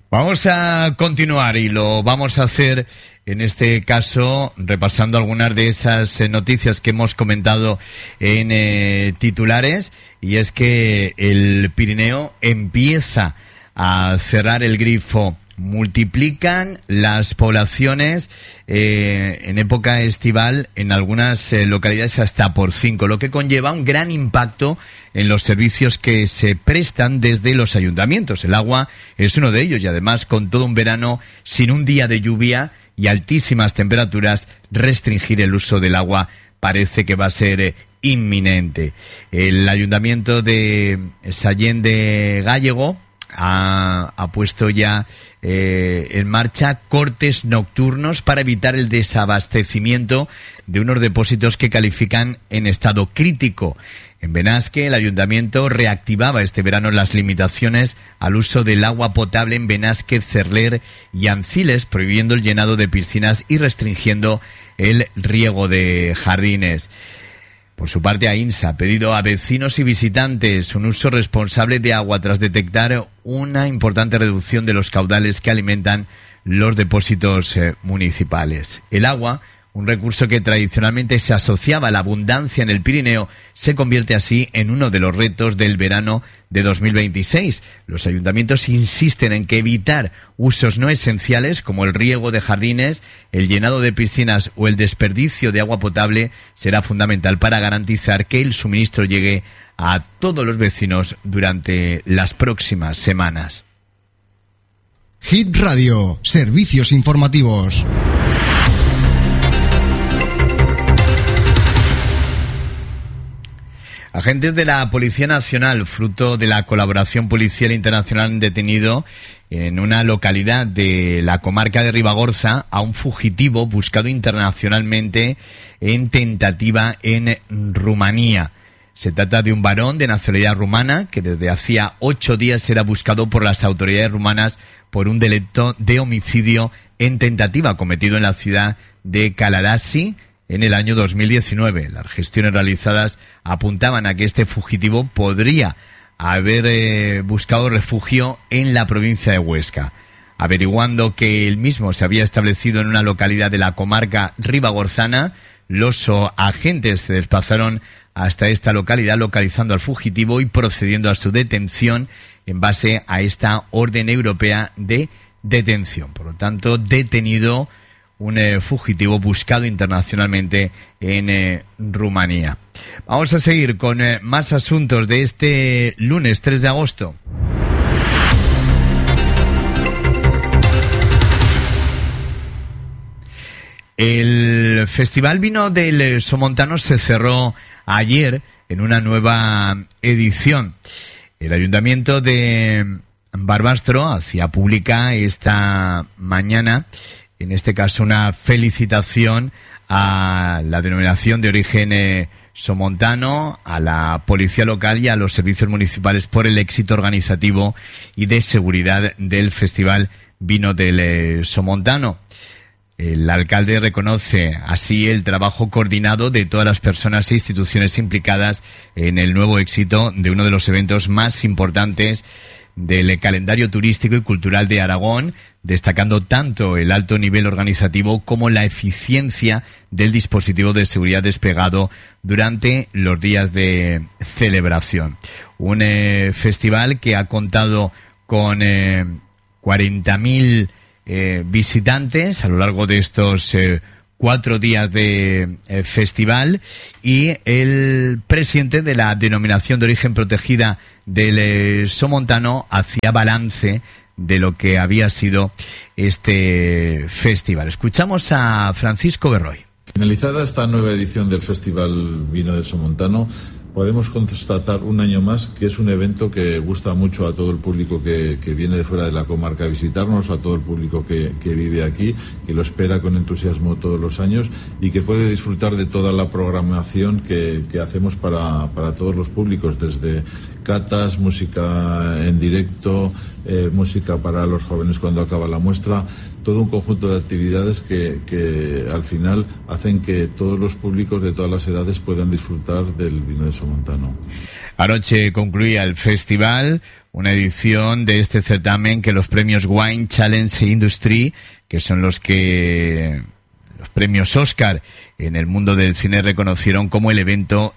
Vamos a continuar y lo vamos a hacer en este caso repasando algunas de esas noticias que hemos comentado en titulares, y es que el Pirineo empieza a cerrar el grifo. Multiplican las poblaciones en época estival en algunas localidades hasta por 5, lo que conlleva un gran impacto en los servicios que se prestan desde los ayuntamientos. El agua es uno de ellos y además con todo un verano sin un día de lluvia y altísimas temperaturas, restringir el uso del agua parece que va a ser inminente. El ayuntamiento de Sallén de Gállego ha puesto ya en marcha cortes nocturnos para evitar el desabastecimiento de unos depósitos que califican en estado crítico. En Benasque, el ayuntamiento reactivaba este verano las limitaciones al uso del agua potable en Benasque, Cerler y Anciles, prohibiendo el llenado de piscinas y restringiendo el riego de jardines. Por su parte, AINSA ha pedido a vecinos y visitantes un uso responsable de agua tras detectar una importante reducción de los caudales que alimentan los depósitos municipales. El agua, un recurso que tradicionalmente se asociaba a la abundancia en el Pirineo, se convierte así en uno de los retos del verano de 2026. Los ayuntamientos insisten en que evitar usos no esenciales como el riego de jardines, el llenado de piscinas o el desperdicio de agua potable será fundamental para garantizar que el suministro llegue a todos los vecinos durante las próximas semanas. Hit Radio, servicios informativos. Agentes de la Policía Nacional, fruto de la colaboración policial internacional, han detenido en una localidad de la comarca de Ribagorza a un fugitivo buscado internacionalmente en tentativa en Rumanía. Se trata de un varón de nacionalidad rumana que desde hacía 8 días era buscado por las autoridades rumanas por un delito de homicidio en tentativa cometido en la ciudad de Calarasi en el año 2019. Las gestiones realizadas apuntaban a que este fugitivo podría haber buscado refugio en la provincia de Huesca. Averiguando que el mismo se había establecido en una localidad de la comarca ribagorzana, los agentes se desplazaron hasta esta localidad localizando al fugitivo y procediendo a su detención en base a esta orden europea de detención. Por lo tanto, detenido un fugitivo buscado internacionalmente en Rumanía. Vamos a seguir con más asuntos de este lunes 3 de agosto. El Festival Vino del Somontano se cerró ayer en una nueva edición. El Ayuntamiento de Barbastro hacía pública esta mañana, en este caso, una felicitación a la denominación de origen somontano, a la policía local y a los servicios municipales por el éxito organizativo y de seguridad del Festival Vino del Somontano. El alcalde reconoce así el trabajo coordinado de todas las personas e instituciones implicadas en el nuevo éxito de uno de los eventos más importantes del calendario turístico y cultural de Aragón, destacando tanto el alto nivel organizativo como la eficiencia del dispositivo de seguridad desplegado durante los días de celebración. Un festival que ha contado con 40.000 visitantes a lo largo de estos 4 días de festival, y el presidente de la denominación de origen protegida del Somontano hacía balance de lo que había sido este festival. Escuchamos a Francisco Berroy. Finalizada esta nueva edición del Festival Vino del Somontano, podemos constatar un año más que es un evento que gusta mucho a todo el público que viene de fuera de la comarca a visitarnos, a todo el público que vive aquí, que lo espera con entusiasmo todos los años y que puede disfrutar de toda la programación que hacemos para todos los públicos, desde catas, música en directo, música para los jóvenes cuando acaba la muestra, todo un conjunto de actividades que al final hacen que todos los públicos de todas las edades puedan disfrutar del vino de Somontano. Somontano. Anoche concluía el festival, una edición de este certamen que los premios Wine Challenge Industry, que son los premios Oscar en el mundo del cine, reconocieron como el evento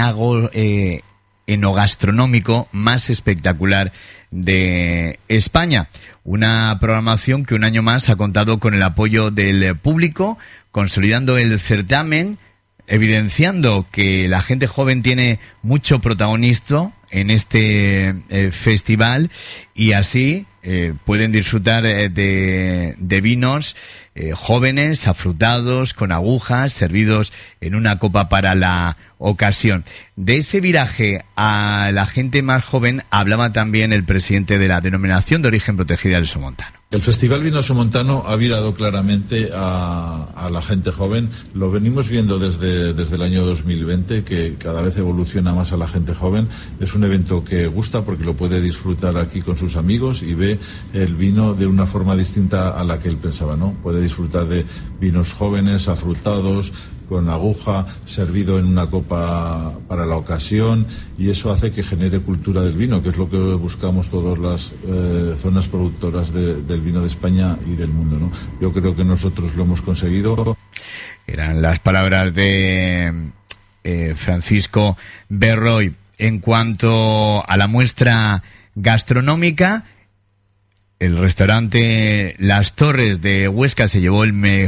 enogastronómico más espectacular de España. Una programación que un año más ha contado con el apoyo del público, consolidando el certamen, evidenciando que la gente joven tiene mucho protagonismo en este festival, y así pueden disfrutar de vinos jóvenes, afrutados, con agujas, servidos en una copa para la ocasión. De ese viraje a la gente más joven hablaba también el presidente de la Denominación de Origen Protegida del Somontano. El Festival Vino Somontano ha virado claramente a la gente joven. Lo venimos viendo desde el año 2020, que cada vez evoluciona más a la gente joven. Es un evento que gusta porque lo puede disfrutar aquí con sus amigos y ve el vino de una forma distinta a la que él pensaba, ¿no? Puede disfrutar de vinos jóvenes, afrutados, con aguja, servido en una copa para la ocasión, y eso hace que genere cultura del vino, que es lo que buscamos todas las zonas productoras del vino de España y del mundo, ¿no? Yo creo que nosotros lo hemos conseguido. Eran las palabras de Francisco Berroy. En cuanto a la muestra gastronómica, el restaurante Las Torres de Huesca se llevó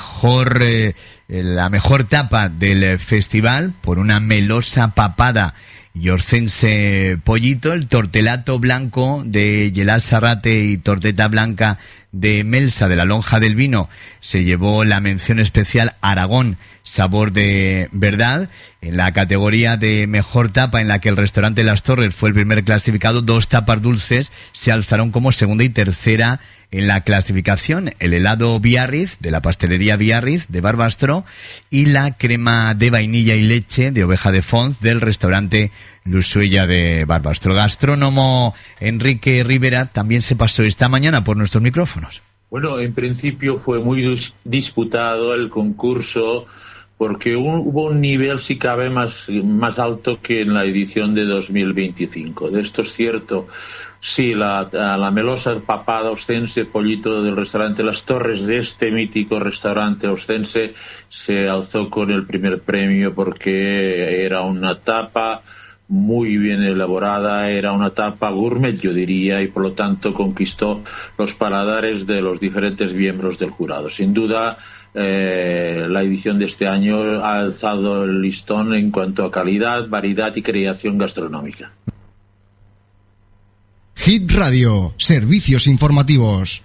la mejor tapa del festival por una melosa papada y orcense pollito. El tortelato blanco de Gelás Sarrate y torteta blanca de Melsa de la Lonja del Vino se llevó la mención especial Aragón, sabor de verdad. En la categoría de mejor tapa, en la que el restaurante Las Torres fue el primer clasificado, 2 tapas dulces se alzaron como segunda y tercera en la clasificación: el helado Biarritz de la pastelería Biarritz de Barbastro y la crema de vainilla y leche de oveja de Fons del restaurante Lusuella de Barbastro. El gastrónomo Enrique Rivera también se pasó esta mañana por nuestros micrófonos. Bueno, en principio fue muy disputado el concurso, porque hubo un nivel, si cabe, más alto que en la edición de 2025. De esto es cierto. Sí, la melosa papada ostense, pollito del restaurante Las Torres, de este mítico restaurante ostense, se alzó con el primer premio porque era una tapa muy bien elaborada, era una tapa gourmet, yo diría, y por lo tanto conquistó los paladares de los diferentes miembros del jurado. Sin duda, la edición de este año ha alzado el listón en cuanto a calidad, variedad y creación gastronómica. Hit Radio, servicios informativos.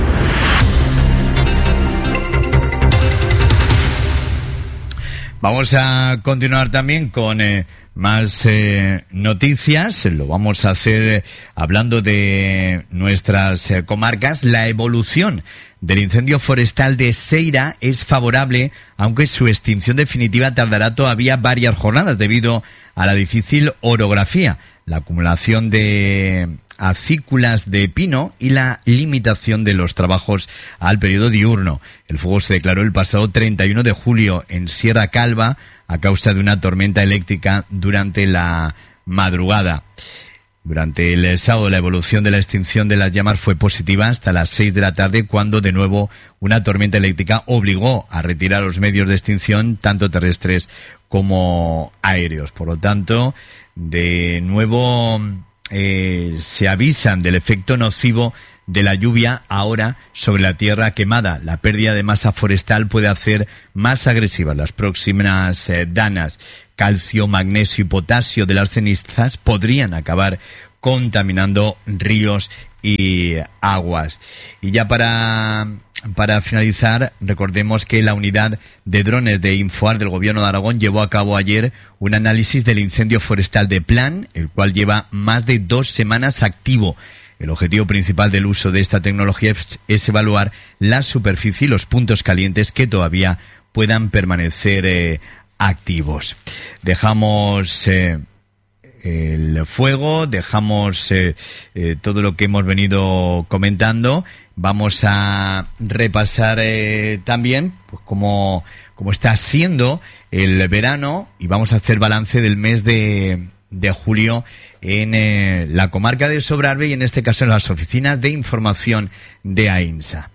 Vamos a continuar también con más noticias. Lo vamos a hacer hablando de nuestras comarcas. La evolución del incendio forestal de Seira es favorable, aunque su extinción definitiva tardará todavía varias jornadas debido a la difícil orografía, la acumulación de acículas de pino y la limitación de los trabajos al periodo diurno. El fuego se declaró el pasado 31 de julio en Sierra Calva a causa de una tormenta eléctrica durante la madrugada. Durante el sábado, la evolución de la extinción de las llamas fue positiva hasta las 6 de la tarde, cuando de nuevo una tormenta eléctrica obligó a retirar los medios de extinción, tanto terrestres como aéreos. Por lo tanto, de nuevo se avisan del efecto nocivo de la lluvia ahora sobre la tierra quemada. La pérdida de masa forestal puede hacer más agresivas las próximas danas. Calcio, magnesio y potasio de las cenizas podrían acabar contaminando ríos y aguas. Y ya para finalizar, recordemos que la unidad de drones de Infoar del Gobierno de Aragón llevó a cabo ayer un análisis del incendio forestal de Plan, el cual lleva más de 2 semanas activo. El objetivo principal del uso de esta tecnología es evaluar la superficie y los puntos calientes que todavía puedan permanecer activos. Dejamos el fuego, dejamos todo lo que hemos venido comentando. Vamos a repasar también pues cómo está siendo el verano y vamos a hacer balance del mes de julio en la comarca de Sobrarbe y en este caso en las oficinas de información de AINSA.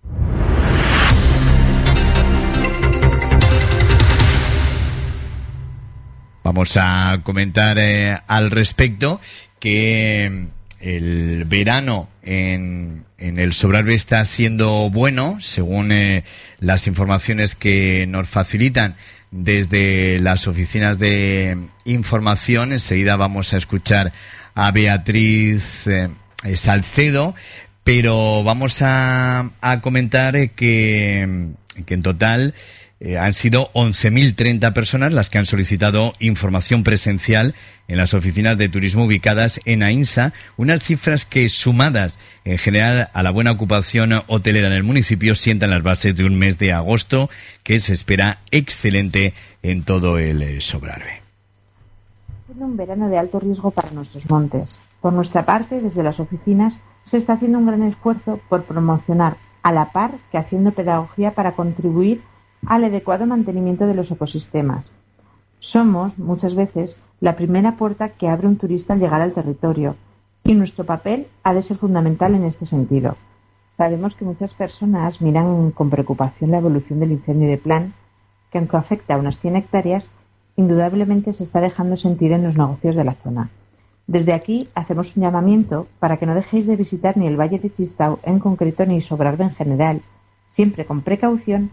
Vamos a comentar al respecto que el verano en el Sobrarbe está siendo bueno, según las informaciones que nos facilitan desde las oficinas de información. Enseguida vamos a escuchar a Beatriz Salcedo, pero vamos a comentar que en total han sido 11.030 personas las que han solicitado información presencial en las oficinas de turismo ubicadas en AINSA, unas cifras que, sumadas en general a la buena ocupación hotelera en el municipio, sientan las bases de un mes de agosto que se espera excelente en todo el Sobrarbe. Es un verano de alto riesgo para nuestros montes. Por nuestra parte, desde las oficinas, se está haciendo un gran esfuerzo por promocionar a la par que haciendo pedagogía para contribuir al adecuado mantenimiento de los ecosistemas. Somos, muchas veces, la primera puerta que abre un turista al llegar al territorio, y nuestro papel ha de ser fundamental en este sentido. Sabemos que muchas personas miran con preocupación la evolución del incendio de Plan, que aunque afecta a unas 100 hectáreas, indudablemente se está dejando sentir en los negocios de la zona. Desde aquí hacemos un llamamiento para que no dejéis de visitar ni el Valle de Chistau en concreto ni Sobrarbe en general, siempre con precaución.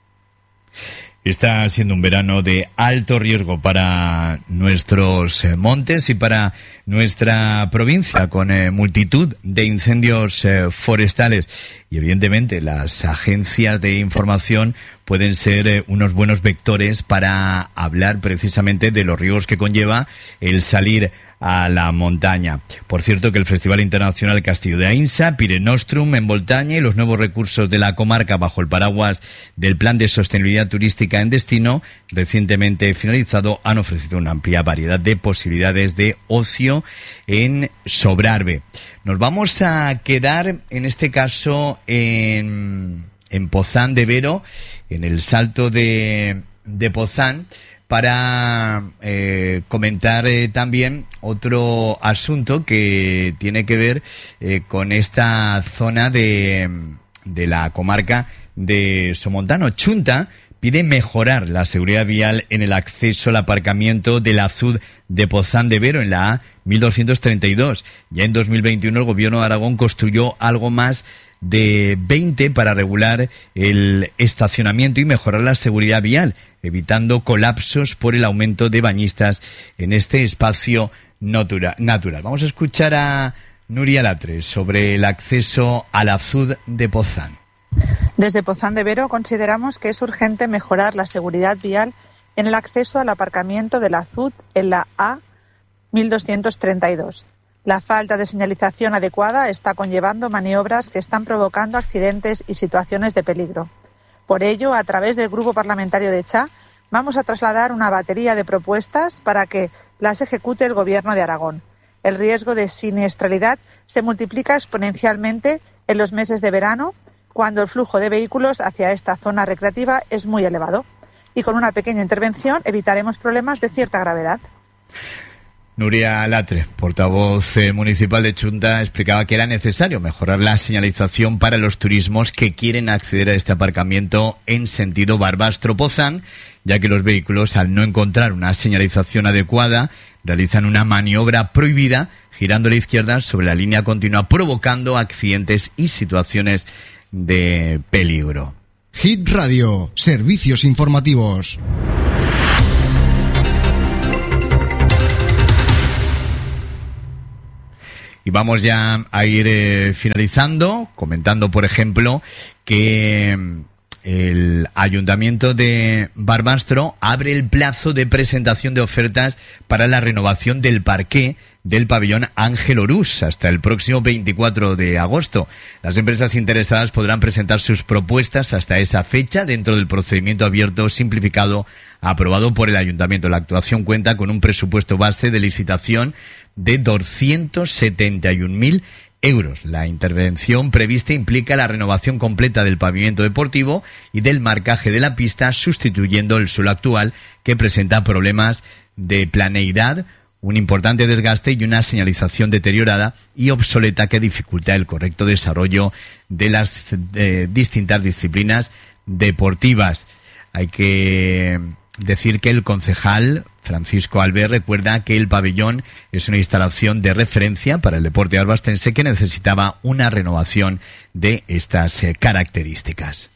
Está siendo un verano de alto riesgo para nuestros montes y para nuestra provincia, con multitud de incendios forestales. Y evidentemente las agencias de información pueden ser unos buenos vectores para hablar precisamente de los riesgos que conlleva el salir a la montaña. Por cierto, que el Festival Internacional Castillo de AINSA, Pirenostrum en Voltaña y los nuevos recursos de la comarca bajo el paraguas del Plan de Sostenibilidad Turística en Destino, recientemente finalizado, han ofrecido una amplia variedad de posibilidades de ocio en Sobrarbe. Nos vamos a quedar, en este caso, en Pozán de Vero, en el Salto de Pozán, para comentar también otro asunto que tiene que ver con esta zona de la comarca de Somontano. Chunta pide mejorar la seguridad vial en el acceso al aparcamiento de la ZUD de Pozán de Vero en la A 1232. Ya en 2021 el Gobierno de Aragón construyó algo más de 20 para regular el estacionamiento y mejorar la seguridad vial, evitando colapsos por el aumento de bañistas en este espacio natural. Vamos a escuchar a Nuria Latre sobre el acceso a la ZUD de Pozán. Desde Pozán de Vero consideramos que es urgente mejorar la seguridad vial en el acceso al aparcamiento de la ZUD en la A 1232. La falta de señalización adecuada está conllevando maniobras que están provocando accidentes y situaciones de peligro. Por ello, a través del Grupo Parlamentario de CHA, vamos a trasladar una batería de propuestas para que las ejecute el Gobierno de Aragón. El riesgo de siniestralidad se multiplica exponencialmente en los meses de verano, cuando el flujo de vehículos hacia esta zona recreativa es muy elevado. Y con una pequeña intervención evitaremos problemas de cierta gravedad. Nuria Latre, portavoz municipal de Chunta, explicaba que era necesario mejorar la señalización para los turismos que quieren acceder a este aparcamiento en sentido Barbastro-Pozán, ya que los vehículos, al no encontrar una señalización adecuada, realizan una maniobra prohibida girando a la izquierda sobre la línea continua, provocando accidentes y situaciones de peligro. Hit Radio, servicios informativos. Y vamos ya a ir finalizando, comentando, por ejemplo, que el Ayuntamiento de Barbastro abre el plazo de presentación de ofertas para la renovación del parqué del pabellón Ángel Orús hasta el próximo 24 de agosto. Las empresas interesadas podrán presentar sus propuestas hasta esa fecha dentro del procedimiento abierto simplificado aprobado por el Ayuntamiento. La actuación cuenta con un presupuesto base de licitación de 271.000 euros. La intervención prevista implica la renovación completa del pavimento deportivo y del marcaje de la pista, sustituyendo el suelo actual que presenta problemas de planeidad, un importante desgaste y una señalización deteriorada y obsoleta que dificulta el correcto desarrollo de las distintas disciplinas deportivas. Hay que decir que el concejal Francisco Albert recuerda que el pabellón es una instalación de referencia para el deporte albastense que necesitaba una renovación de estas características.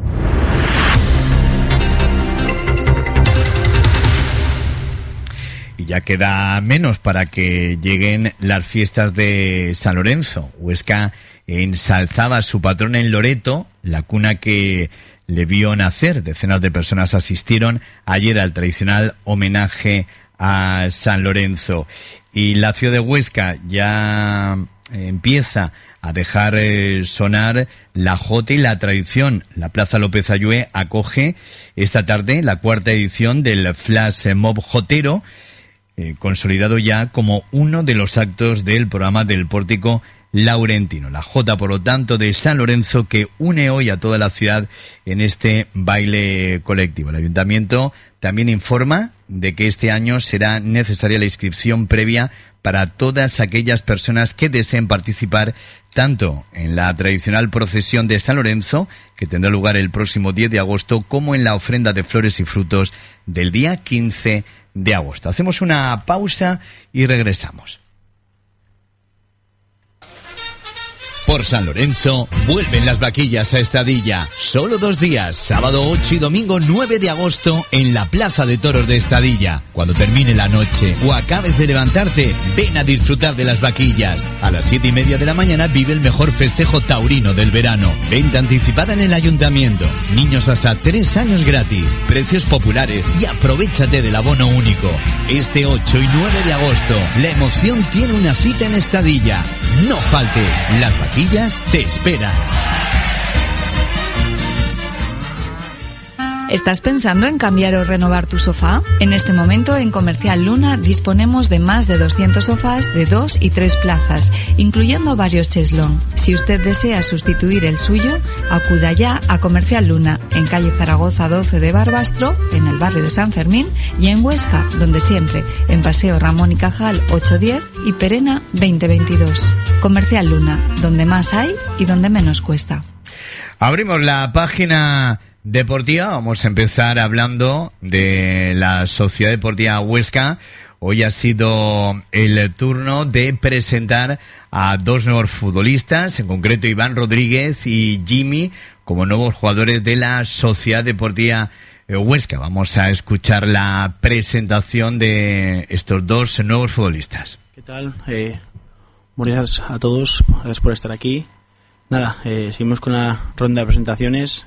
Y ya queda menos para que lleguen las fiestas de San Lorenzo. Huesca ensalzaba a su patrón en Loreto, la cuna que le vio nacer. Decenas de personas asistieron ayer al tradicional homenaje a San Lorenzo. Y la ciudad de Huesca ya empieza a dejar sonar la jota y la tradición. La Plaza López Ayue acoge esta tarde la 4ª edición del Flash Mob Jotero, consolidado ya como uno de los actos del programa del Pórtico Laurentino. La jota, por lo tanto, de San Lorenzo, que une hoy a toda la ciudad en este baile colectivo. El Ayuntamiento también informa de que este año será necesaria la inscripción previa para todas aquellas personas que deseen participar tanto en la tradicional procesión de San Lorenzo, que tendrá lugar el próximo 10 de agosto, como en la ofrenda de flores y frutos del día 15 de agosto. Hacemos una pausa y regresamos. Por San Lorenzo, vuelven las vaquillas a Estadilla. Solo 2 días, sábado 8 y domingo 9 de agosto, en la Plaza de Toros de Estadilla. Cuando termine la noche o acabes de levantarte, ven a disfrutar de las vaquillas. A las 7:30 de la mañana vive el mejor festejo taurino del verano. Venta anticipada en el Ayuntamiento. Niños hasta 3 años gratis. Precios populares y aprovéchate del abono único. Este 8 y 9 de agosto, la emoción tiene una cita en Estadilla. No faltes, las vaquillas te esperan. ¿Estás pensando en cambiar o renovar tu sofá? En este momento en Comercial Luna disponemos de más de 200 sofás de 2 y 3 plazas, incluyendo varios cheslong. Si usted desea sustituir el suyo, acuda ya a Comercial Luna, en calle Zaragoza 12 de Barbastro, en el barrio de San Fermín, y en Huesca, donde siempre, en Paseo Ramón y Cajal 810 y Perena 2022. Comercial Luna, donde más hay y donde menos cuesta. Abrimos la página deportiva. Vamos a empezar hablando de la Sociedad Deportiva Huesca. Hoy ha sido el turno de presentar a 2 nuevos futbolistas, en concreto Iván Rodríguez y Jimmy, como nuevos jugadores de la Sociedad Deportiva Huesca. Vamos a escuchar la presentación de estos 2 nuevos futbolistas. ¿Qué tal? Buenos días a todos, gracias por estar aquí. Nada, seguimos con la ronda de presentaciones.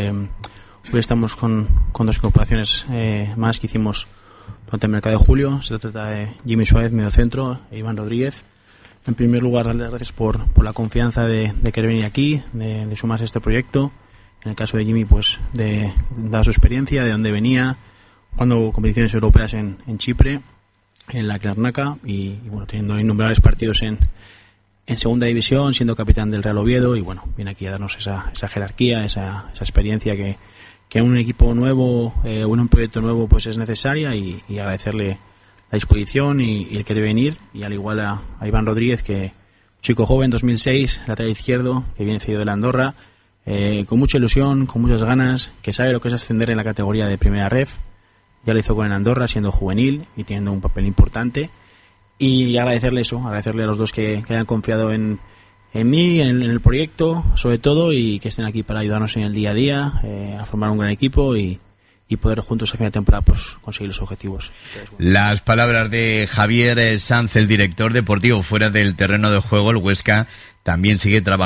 Hoy estamos con 2 incorporaciones más que hicimos durante el mercado de julio. Se trata de Jimmy Suárez, mediocentro, e Iván Rodríguez. En primer lugar, darles gracias por la confianza de querer venir aquí, de sumarse a este proyecto. En el caso de Jimmy, pues de dar su experiencia, de dónde venía, jugando competiciones europeas en Chipre, en la Larnaca, y bueno, teniendo innumerables partidos en segunda división, siendo capitán del Real Oviedo, y bueno, viene aquí a darnos esa jerarquía, esa experiencia que en un equipo nuevo o en un proyecto nuevo pues es necesaria, y agradecerle la disposición y el querer venir, y al igual a Iván Rodríguez, que chico joven, 2006, lateral izquierdo, que viene cedido de la Andorra, con mucha ilusión, con muchas ganas, que sabe lo que es ascender en la categoría de primera ref. Ya lo hizo con el Andorra siendo juvenil y teniendo un papel importante. Y agradecerle a los 2 que hayan confiado en mí, en el proyecto, sobre todo, y que estén aquí para ayudarnos en el día a día, a formar un gran equipo y poder juntos a final de temporada pues conseguir los objetivos. Las palabras de Javier Sanz, el director deportivo. Fuera del terreno de juego, el Huesca también sigue trabajando